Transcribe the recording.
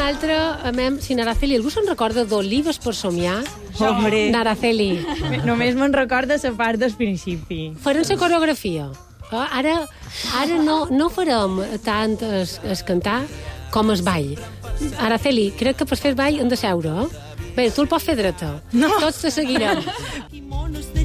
una altra, si Naraceli, algú se'n recorda d'Olives per somiar? Hombre. Naraceli. Només me'n recorda la part del principi. Farem la coreografia. Ara no farem tant el cantar com el ball. Araceli, crec que per fer el ball hem de seure, Bé, tu el pots fer dreta. No. Tots te seguirem.